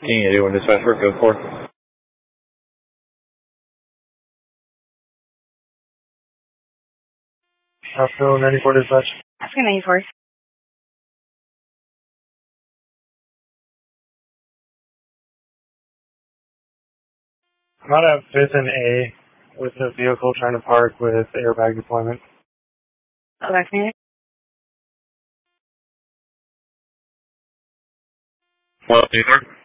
1081 dispatcher, go for it. Hospital 94 dispatch. Oscar 94. I'm out at 5th and A with a vehicle trying to park with airbag deployment. Okay. Well, either.